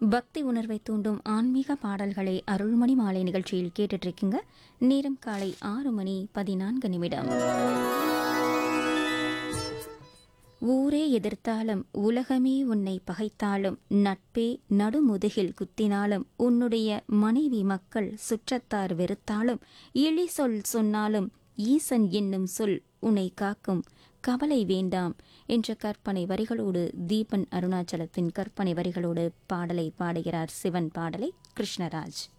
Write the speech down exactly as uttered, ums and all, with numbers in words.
பக்தி உணர்வை தூண்டும் ஆன்மீக பாடல்களை அருள்மணி மாலை நிகழ்ச்சியில் கேட்டுட்டு இருக்கீங்க. நேரம் காலை ஆறு மணி பதினான்கு நிமிடம். ஊரே எதிர்த்தாலும் உலகமே உன்னை பகைத்தாலும் நட்பே நடுமுதுகில் குத்தினாலும் உன்னுடைய மனைவி மக்கள் சுற்றத்தார் வெறுத்தாலும் இழி சொல் சொன்னாலும் ஈசன் என்னும் சொல் உன்னை காக்கும், கவலை வேண்டாம் என்ற கற்பனை வரிகளோடு தீபன் அருணாச்சலத்தின் கற்பனை வரிகளோடு பாடலை பாடுகிறார் சிவன். பாடலை கிருஷ்ணராஜ்.